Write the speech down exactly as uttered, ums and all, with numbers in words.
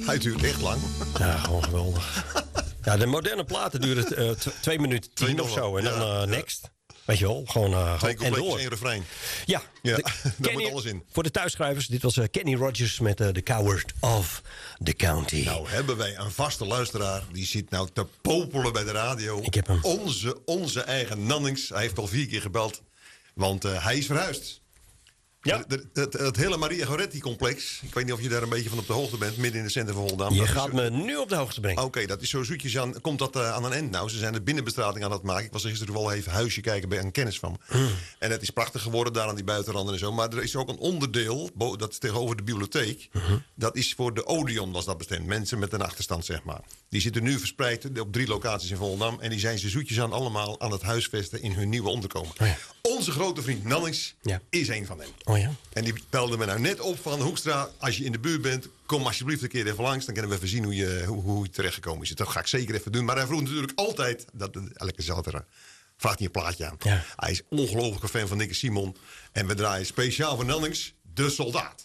Hij duurt echt lang. Ja, gewoon geweldig. Ja, de moderne platen duren uh, t- twee minuten tien of zo. En dan uh, ja, next. Ja. Weet je wel, gewoon uh, Twee en door. één refrein. Ja, ja de, daar Kenny, moet alles in. Voor de thuisschrijvers, dit was uh, Kenny Rogers met uh, The Coward of the County. Nou hebben wij een vaste luisteraar. Die zit nou te popelen bij de radio. Ik heb hem. Onze, onze eigen Nannings. Hij heeft al vier keer gebeld. Want uh, hij is verhuisd. Ja. Het, het, het hele Maria Goretti-complex. Ik weet niet of je daar een beetje van op de hoogte bent. Midden in de centrum van Volendam. Je dat gaat is, me nu op de hoogte brengen. Oké, okay, dat is zo zoetjes aan. Komt dat uh, aan een eind nou? Ze zijn de binnenbestrating aan het maken. Ik was er gisteren wel even huisje kijken bij een kennis van me. Hmm. En het is prachtig geworden daar aan die buitenranden en zo. Maar er is ook een onderdeel, dat is tegenover de bibliotheek. Hmm. Dat is voor de Odeon was dat bestemd. Mensen met een achterstand, zeg maar. Die zitten nu verspreid op drie locaties in Volendam. En die zijn ze zoetjes aan allemaal aan het huisvesten in hun nieuwe onderkomen. Oh ja. Onze grote vriend Nannings ja. is een van hen. Oh ja. En die belde me nou net op van Hoekstra. Als je in de buurt bent, kom alsjeblieft een keer even langs. Dan kunnen we even zien hoe je, hoe, hoe je terechtgekomen is. Dat ga ik zeker even doen. Maar hij vroeg natuurlijk altijd, dat, elke zaterdag, vraagt hij een plaatje aan. Ja. Hij is ongelooflijk fan van Nicky Simon. En we draaien speciaal voor Nannings, De Soldaat.